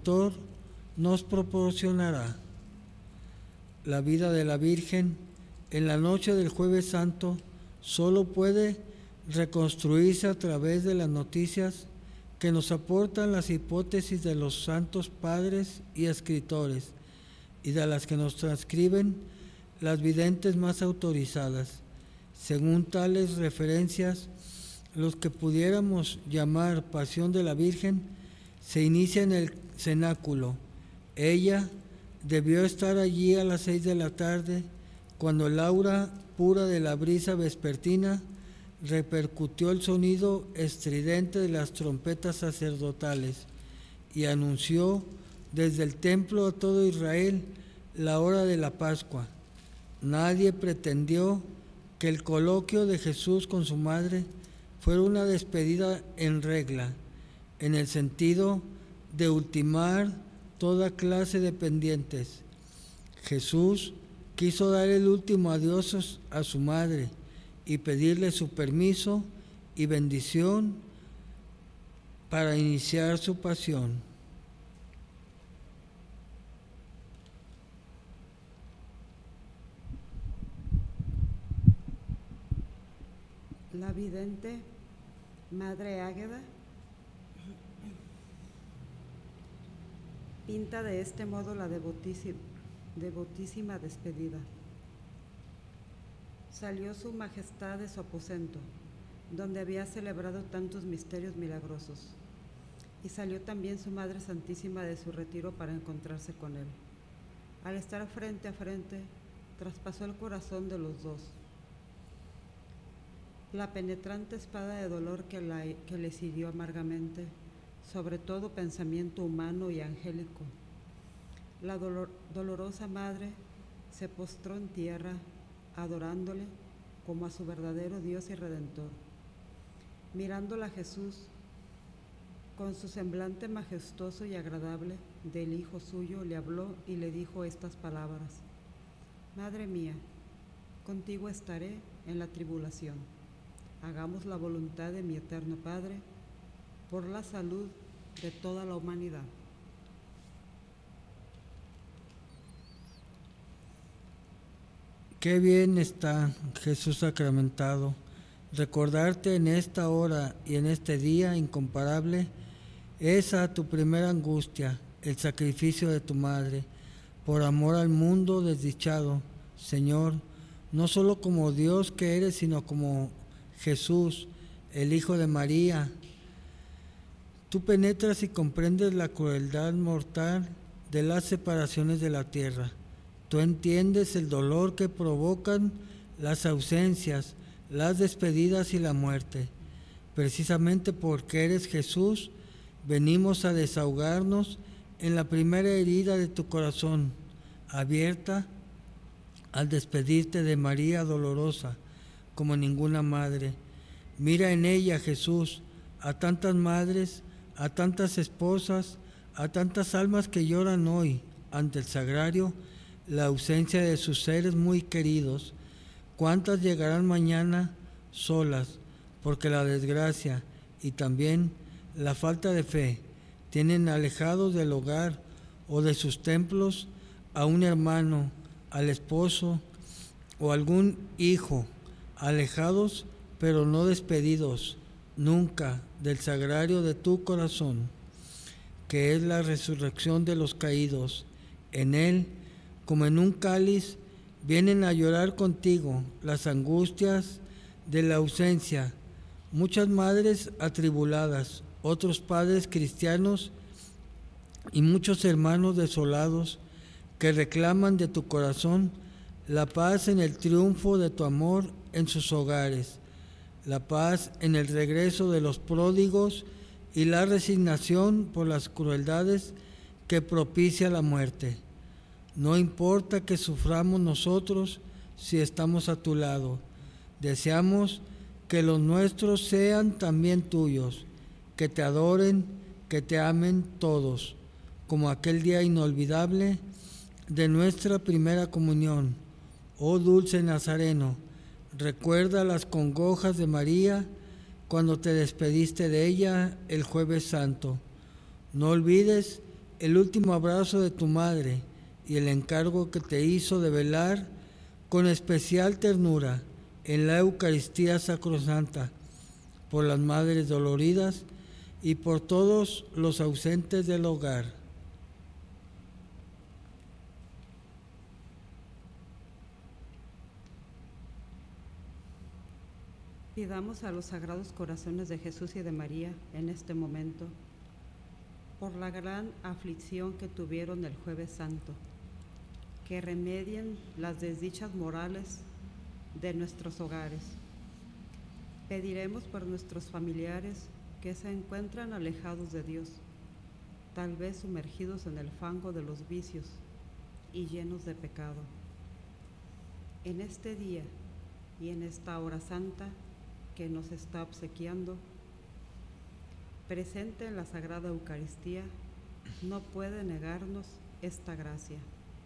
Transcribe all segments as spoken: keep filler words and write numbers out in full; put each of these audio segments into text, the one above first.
Redentor nos proporcionará. La vida de la Virgen en la noche del Jueves Santo solo puede reconstruirse a través de las noticias que nos aportan las hipótesis de los santos padres y escritores y de las que nos transcriben las videntes más autorizadas. Según tales referencias, los que pudiéramos llamar Pasión de la Virgen se inicia en el cenáculo. Ella debió estar allí a las seis de la tarde, cuando el aura pura de la brisa vespertina repercutió el sonido estridente de las trompetas sacerdotales y anunció desde el templo a todo Israel la hora de la Pascua. Nadie pretendió que el coloquio de Jesús con su madre fuera una despedida en regla, en el sentido de ultimar toda clase de pendientes. Jesús quiso dar el último adiós a su madre y pedirle su permiso y bendición para iniciar su pasión. La vidente Madre Águeda pinta de este modo la devotísima, devotísima despedida. Salió su majestad de su aposento, donde había celebrado tantos misterios milagrosos, y salió también su Madre Santísima de su retiro para encontrarse con él. Al estar frente a frente, traspasó el corazón de los dos la penetrante espada de dolor que, la, que les hirió amargamente, sobre todo pensamiento humano y angélico. La dolor, dolorosa madre se postró en tierra, adorándole como a su verdadero Dios y Redentor. Mirándola Jesús, con su semblante majestuoso y agradable del Hijo suyo, le habló y le dijo estas palabras: Madre mía, contigo estaré en la tribulación. Hagamos la voluntad de mi eterno Padre por la salud de toda la humanidad. Qué bien está, Jesús sacramentado, recordarte en esta hora y en este día incomparable esa tu primera angustia, el sacrificio de tu madre, por amor al mundo desdichado, Señor, no solo como Dios que eres, sino como Jesús, el Hijo de María. Tú penetras y comprendes la crueldad mortal de las separaciones de la tierra. Tú entiendes el dolor que provocan las ausencias, las despedidas y la muerte. Precisamente porque eres Jesús, venimos a desahogarnos en la primera herida de tu corazón, abierta al despedirte de María dolorosa, como ninguna madre. Mira en ella, Jesús, a tantas madres, a tantas esposas, a tantas almas que lloran hoy ante el sagrario la ausencia de sus seres muy queridos. ¿Cuántas llegarán mañana solas, porque la desgracia y también la falta de fe tienen alejados del hogar o de sus templos a un hermano, al esposo o algún hijo, alejados pero no despedidos nunca del sagrario de tu corazón, que es la resurrección de los caídos? En él, como en un cáliz, vienen a llorar contigo las angustias de la ausencia, muchas madres atribuladas, otros padres cristianos y muchos hermanos desolados que reclaman de tu corazón la paz en el triunfo de tu amor en sus hogares, la paz en el regreso de los pródigos y la resignación por las crueldades que propicia la muerte. No importa que suframos nosotros si estamos a tu lado. Deseamos que los nuestros sean también tuyos, que te adoren, que te amen todos, como aquel día inolvidable de nuestra primera comunión. Oh dulce Nazareno, recuerda las congojas de María cuando te despediste de ella el Jueves Santo. No olvides el último abrazo de tu madre y el encargo que te hizo de velar con especial ternura en la Eucaristía Sacrosanta por las madres doloridas y por todos los ausentes del hogar. Pidamos a los sagrados corazones de Jesús y de María en este momento por la gran aflicción que tuvieron el Jueves Santo, que remedien las desdichas morales de nuestros hogares. Pediremos por nuestros familiares que se encuentran alejados de Dios, tal vez sumergidos en el fango de los vicios y llenos de pecado. En este día y en esta hora santa que nos está obsequiando, presente en la Sagrada Eucaristía, no puede negarnos esta gracia.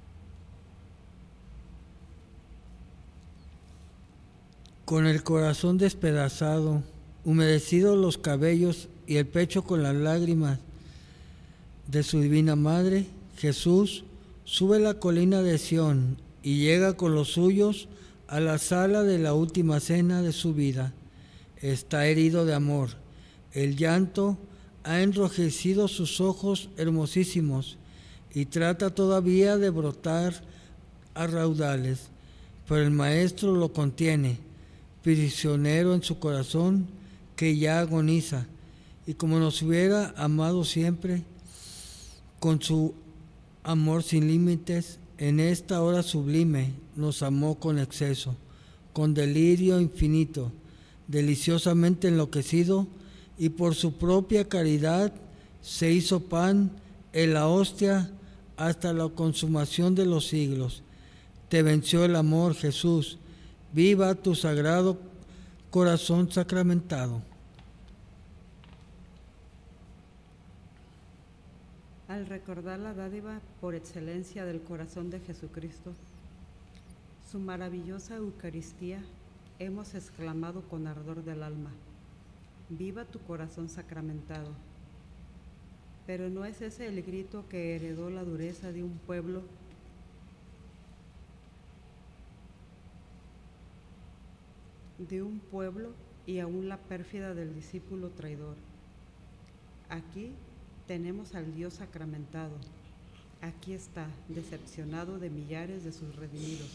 Con el corazón despedazado, humedecidos los cabellos y el pecho con las lágrimas de su divina Madre, Jesús sube la colina de Sión y llega con los suyos a la sala de la última cena de su vida. Está herido de amor. El llanto ha enrojecido sus ojos hermosísimos y trata todavía de brotar a raudales, pero el Maestro lo contiene, prisionero en su corazón que ya agoniza, y como nos hubiera amado siempre, con su amor sin límites, en esta hora sublime nos amó con exceso, con delirio infinito, deliciosamente enloquecido, y por su propia caridad se hizo pan en la hostia hasta la consumación de los siglos. Te venció el amor, Jesús. Viva tu sagrado corazón sacramentado. Al recordar la dádiva por excelencia del corazón de Jesucristo, su maravillosa Eucaristía, hemos exclamado con ardor del alma: viva tu corazón sacramentado. Pero no es ese el grito que heredó la dureza de un pueblo de un pueblo y aún la pérfida del discípulo traidor. Aquí tenemos al Dios sacramentado. Aquí está, decepcionado de millares de sus redimidos.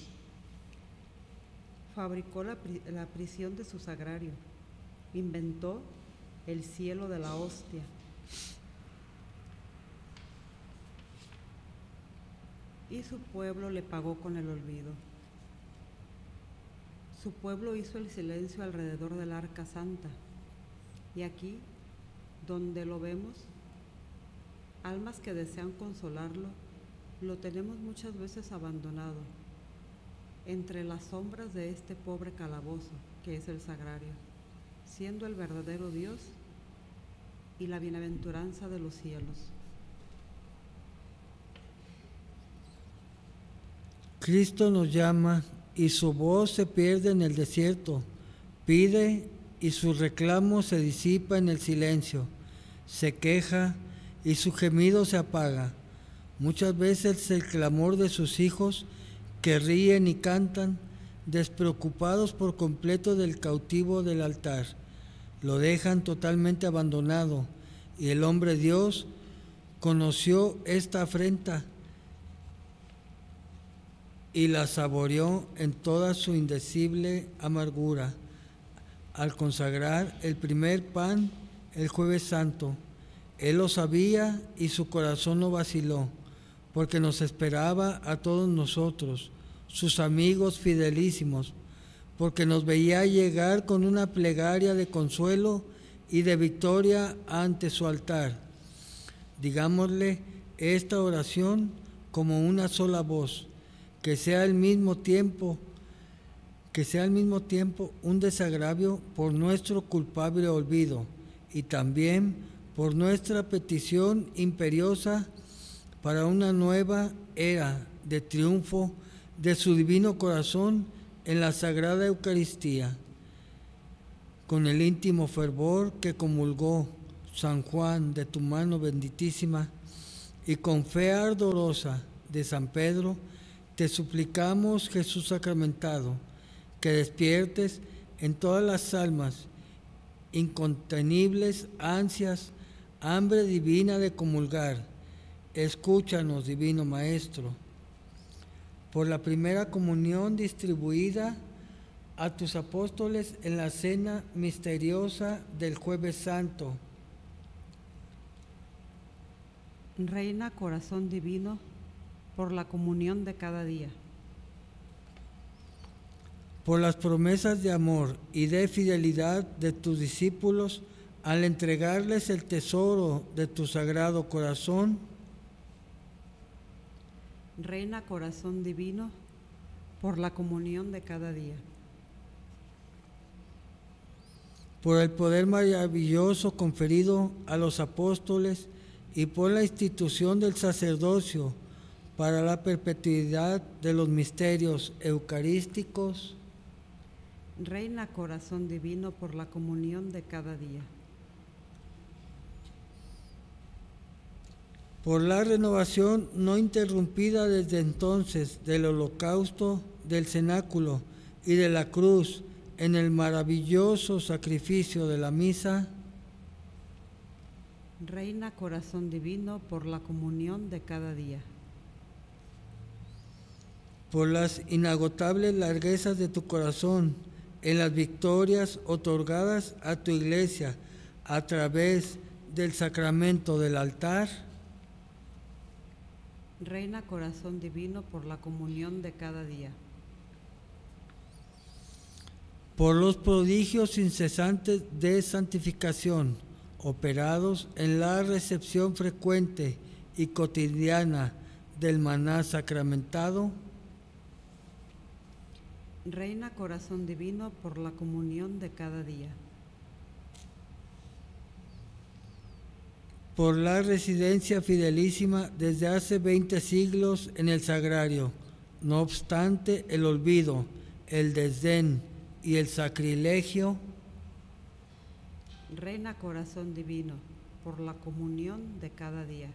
Fabricó la, pri- la prisión de su sagrario, inventó el cielo de la hostia, y su pueblo le pagó con el olvido. Su pueblo hizo el silencio alrededor del arca santa, y aquí, donde lo vemos, almas que desean consolarlo, lo tenemos muchas veces abandonado, entre las sombras de este pobre calabozo que es el sagrario, siendo el verdadero Dios y la bienaventuranza de los cielos. Cristo nos llama y su voz se pierde en el desierto, pide y su reclamo se disipa en el silencio, se queja y su gemido se apaga. Muchas veces el clamor de sus hijos que ríen y cantan, despreocupados por completo del cautivo del altar, lo dejan totalmente abandonado, y el hombre Dios conoció esta afrenta y la saboreó en toda su indecible amargura al consagrar el primer pan el Jueves Santo. Él lo sabía y su corazón no vaciló, porque nos esperaba a todos nosotros, sus amigos fidelísimos, porque nos veía llegar con una plegaria de consuelo y de victoria ante su altar. Digámosle esta oración como una sola voz, que sea al mismo tiempo, que sea al mismo tiempo un desagravio por nuestro culpable olvido y también por nuestra petición imperiosa para una nueva era de triunfo de su divino corazón en la Sagrada Eucaristía. Con el íntimo fervor que comulgó San Juan de tu mano benditísima, y con fe ardorosa de San Pedro, te suplicamos, Jesús sacramentado, que despiertes en todas las almas incontenibles ansias, hambre divina de comulgar. Escúchanos, Divino Maestro, por la primera comunión distribuida a tus apóstoles en la cena misteriosa del Jueves Santo. Reina Corazón Divino, por la comunión de cada día. Por las promesas de amor y de fidelidad de tus discípulos al entregarles el tesoro de tu sagrado corazón. Reina Corazón Divino, por la comunión de cada día. Por el poder maravilloso conferido a los apóstoles y por la institución del sacerdocio para la perpetuidad de los misterios eucarísticos. Reina Corazón Divino, por la comunión de cada día. Por la renovación no interrumpida desde entonces del holocausto, del cenáculo y de la cruz en el maravilloso sacrificio de la misa. Reina Corazón Divino, por la comunión de cada día. Por las inagotables larguezas de tu corazón, en las victorias otorgadas a tu Iglesia a través del sacramento del altar. Reina Corazón Divino, por la comunión de cada día. Por los prodigios incesantes de santificación operados en la recepción frecuente y cotidiana del maná sacramentado. Reina Corazón Divino, por la comunión de cada día. Por la residencia fidelísima desde hace veinte siglos en el sagrario, no obstante el olvido, el desdén y el sacrilegio. Reina Corazón Divino, por la comunión de cada día.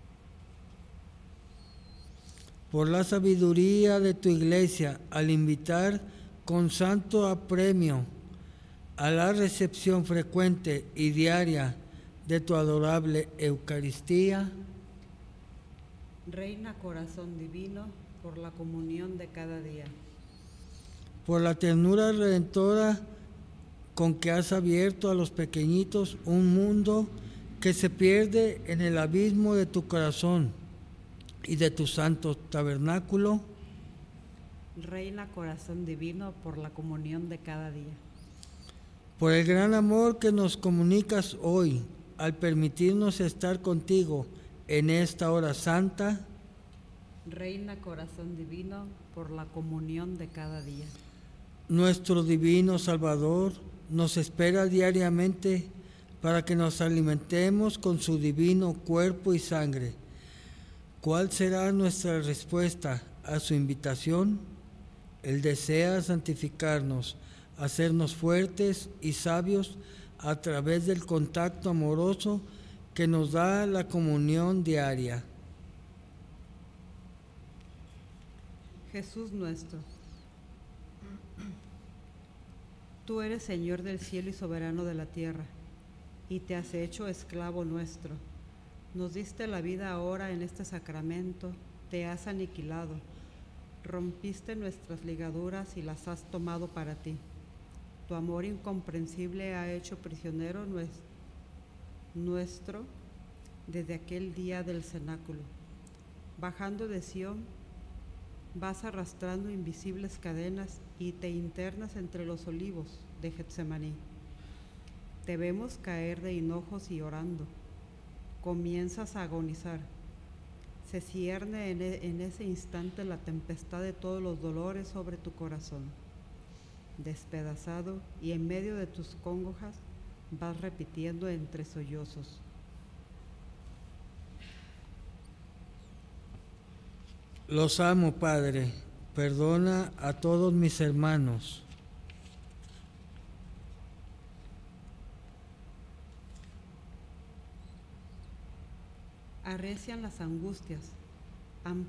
Por la sabiduría de tu Iglesia al invitar con santo apremio a la recepción frecuente y diaria de tu adorable Eucaristía. Reina Corazón Divino, por la comunión de cada día. Por la ternura redentora con que has abierto a los pequeñitos un mundo que se pierde en el abismo de tu corazón y de tu santo tabernáculo. Reina Corazón Divino, por la comunión de cada día. Por el gran amor que nos comunicas hoy, al permitirnos estar contigo en esta hora santa. Reina Corazón Divino, por la comunión de cada día. Nuestro divino Salvador nos espera diariamente para que nos alimentemos con su divino cuerpo y sangre. ¿Cuál será nuestra respuesta a su invitación? Él desea santificarnos, hacernos fuertes y sabios a través del contacto amoroso que nos da la comunión diaria. Jesús nuestro, tú eres Señor del cielo y soberano de la tierra, y te has hecho esclavo nuestro. Nos diste la vida ahora en este sacramento, te has aniquilado, rompiste nuestras ligaduras y las has tomado para ti. Tu amor incomprensible ha hecho prisionero nuestro desde aquel día del cenáculo. Bajando de Sión, vas arrastrando invisibles cadenas y te internas entre los olivos de Getsemaní. Te vemos caer de hinojos y orando. Comienzas a agonizar. Se cierne en, e- en ese instante la tempestad de todos los dolores sobre tu corazón. Despedazado y en medio de tus congojas, vas repitiendo entre sollozos: Los amo, Padre, perdona a todos mis hermanos. arrecian las angustias,